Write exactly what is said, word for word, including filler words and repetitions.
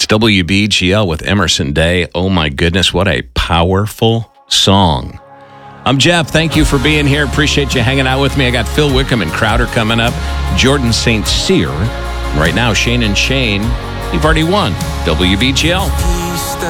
W B G L with Emerson Day. Oh my goodness, what a powerful song. I'm Jeff. Thank you for being here. Appreciate you hanging out with me. I got Phil Wickham and Crowder coming up. Jordan Saint Cyr. Right now, Shane and Shane, you've already won W B G L.